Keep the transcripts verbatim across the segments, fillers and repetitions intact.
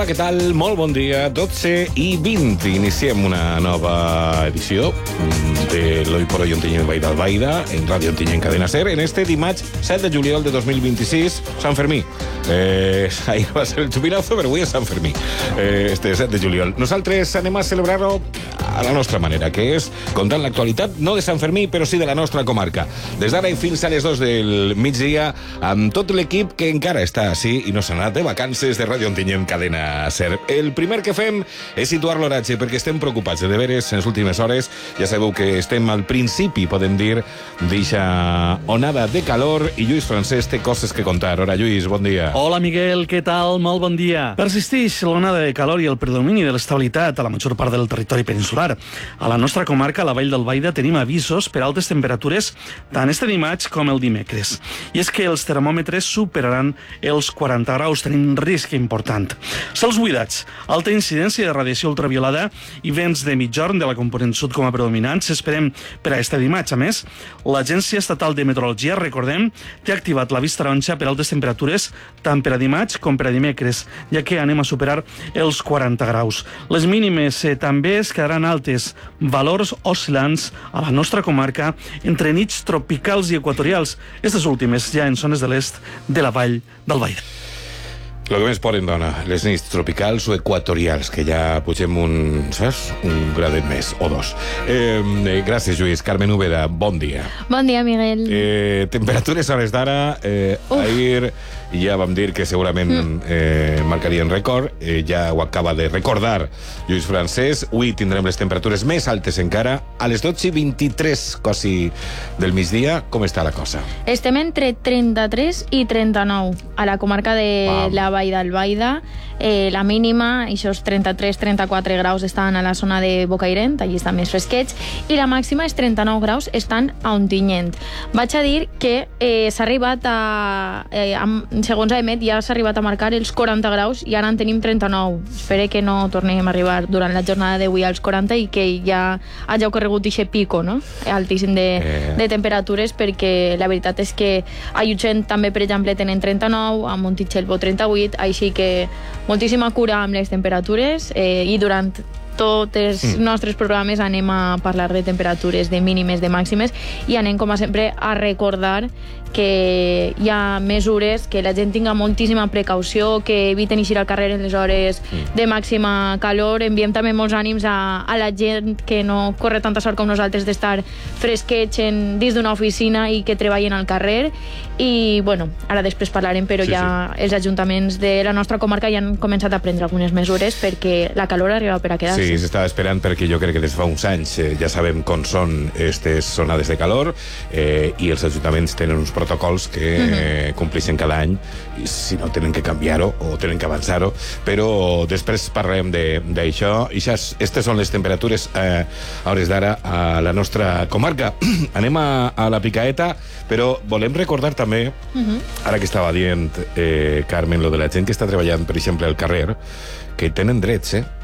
Hola, què tal? Molt bon dia. dotze i vint. Iniciem una nova edició de l'Hoy por Hoy Ontinyent Vall d'Albaida en Ràdio Ontinyent Cadena Ser en este dimarts set de juliol de dos mil vint-i-sis, Sant Fermí. Eh, ahir va ser el jubilazo, però avui és Sant Fermí, eh, este set de juliol. Nosaltres anem a celebrar-ho a la nostra manera, que és contant l'actualitat, no de Sant Fermí, però sí de la nostra comarca. Des d'ara i fins a les dos del migdia, amb tot l'equip que encara està així i no s'ha anat de vacances de Ràdio Ontinyent Cadena Ser. El primer que fem és situar l'oratge, perquè estem preocupats de deberes en les últimes hores. Ja sabeu que estem al principi, podem dir, d'eixa onada de calor, i Lluís Francesc té coses que contar. Hola, Lluís, bon dia. Hola, Miguel, què tal? Molt bon dia. Persisteix l'onada de calor i el predomini de l'estabilitat a la major part del territori peninsular. A la nostra comarca, a la Vall d'Albaida, tenim avisos per altes temperatures tant este dimarts com el dimecres. I és que els termòmetres superaran els quaranta graus, tenim un risc important. Sols buidats, alta incidència de radiació ultraviolada i vents de mitjorn de la component sud com a predominants s'esperem per a este dimarts. A més, l'Agència Estatal de Meteorologia, recordem, té activat l'avís taronja per altes temperatures tant per a dimarts com per a dimecres, ja que anem a superar els quaranta graus. Les mínimes eh, també es quedaran altes, valors oscil·lants a la nostra comarca entre nits tropicals i equatorials, aquestes últimes ja en zones de l'est de la Vall d'Albaida. El que més poden, dona, les nits tropicals o equatorials, que ja pugem un, saps? Un gradet més, o dos. Eh, eh, gràcies, Lluís. Carmen Úbeda, bon dia. Bon dia, Miguel. Eh, temperatures a hores d'ara. Eh, ahir ja vam dir que segurament mm. eh, marcarien rècord. Eh, ja ho acaba de recordar Lluís Francesc. Avui tindrem les temperatures més altes encara. A les dotze i vint-i-tres, quasi del migdia, com està la cosa? Estem entre trenta-tres i trenta-nou a la comarca de ah. la Vall d'Albaida. Eh, la mínima, aquests trenta-tres trenta-quatre graus estan a la zona de Bocairent, allí estan més fresquets, i la màxima és trenta-nou graus, estan a Ontinyent. Vaig a dir que eh, s'ha arribat a... Eh, amb, segons a Emet, ja s'ha arribat a marcar els quaranta graus i ara en tenim trenta-nou. Espero que no tornem a arribar durant la jornada d'avui als quaranta i que ja hagi corregut aquest pico, no? Altíssim de, eh. de temperatures, perquè la veritat és que a Llutxent també, per exemple, tenen trenta-nou, a Montitxelvo trenta-vuit, així que moltíssima cura amb les temperatures eh, i durant tots els mm. nostres programes anem a parlar de temperatures, de mínimes, de màximes, i anem, com a sempre, a recordar que hi ha mesures, que la gent tinga moltíssima precaució, que eviten eixir al carrer en les hores mm. de màxima calor. Enviem també molts ànims a, a la gent que no corre tanta sort com nosaltres d'estar fresquets en, dins d'una oficina i que treballen al carrer. I, bueno, ara després parlarem, però sí, ja sí. els ajuntaments de la nostra comarca ja han començat a prendre algunes mesures perquè la calor arriba per a quedar-se. Sí, s'estava esperant, perquè jo crec que des de fa uns anys eh, ja sabem com són aquestes onades de calor eh, i els ajuntaments tenen uns protocols que uh-huh. eh, compleixen cada any, i si no tenen que canviar-ho o tenen que avançar-ho, però després parlem d'això. I ja, aquestes són les temperatures eh, a hores d'ara a la nostra comarca. Anem a, a la picaeta, però volem recordar també, uh-huh. ara que estava dient eh, Carmen, lo de la gent que està treballant, per exemple, al carrer, que tenen drets, eh?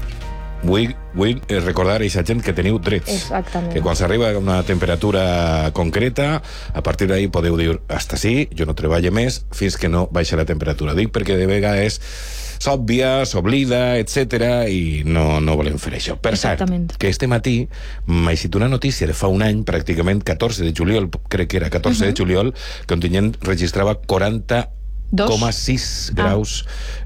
Vull, vull recordar a aquesta gent que teniu drets. Exactament. Que quan s'arriba a una temperatura concreta, a partir d'ahí podeu dir hasta sí, jo no treballo més, fins que no baixa la temperatura. Dic perquè de vegades s'òbvia, s'oblida, etcètera, i no, no volem fer això. Per cert, que este matí m'ha eixit una notícia de fa un any, pràcticament catorze de juliol, crec que era catorze uh-huh. de juliol, que Ontinyent registrava quaranta coma sis graus.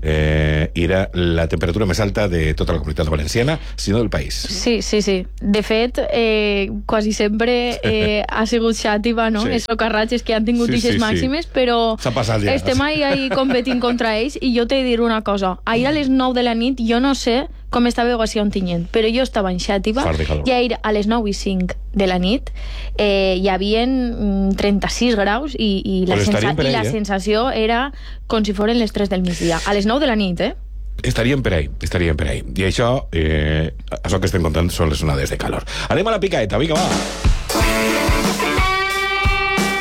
Eh, era la temperatura més alta de tota la comunitat valenciana, sinó del país. Sí, sí, sí. De fet, eh, quasi sempre eh, ha sigut xàtiva, no? Sí. Els socarratges que han tingut aquestes sí, sí, màximes, sí. però ja. estem ahí, ahí competint contra ells, i jo t'he de dir una cosa. Ahir a les nou de la nit, jo no sé com estava a Ontinyent, però jo estava en xàtiva, i ahir a les nou i cinc de la nit eh, hi havia trenta-sis graus i, i, la, sensa i la sensació era com si foren les tres del migdia. A les nou de la nit, eh? Estaríem per ahí, estaríem per ahí. I això, eh, això que estem contant són les onades de calor. Anem a la picaeta, vinga, va!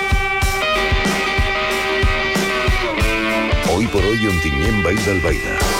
Hoy por hoy Ontinyent Vall d'Albaida.